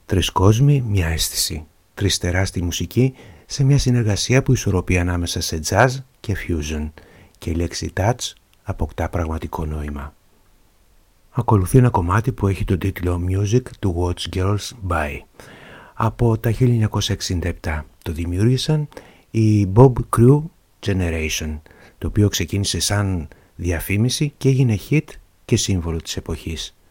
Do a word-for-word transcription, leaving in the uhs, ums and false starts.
Τρεις κόσμοι, μια αίσθηση. Τρεις τεράστιοι μουσικοί σε μια συνεργασία που ισορροπεί ανάμεσα σε jazz και fusion και η λέξη touch αποκτά πραγματικό νόημα. Ακολουθεί ένα κομμάτι που έχει τον τίτλο Music to Watch Girls By. Από τα χίλια εννιακόσια εξήντα επτά το δημιούργησαν η Bob Crew Generation, το οποίο ξεκίνησε σαν διαφήμιση και έγινε hit και σύμβολο της εποχής.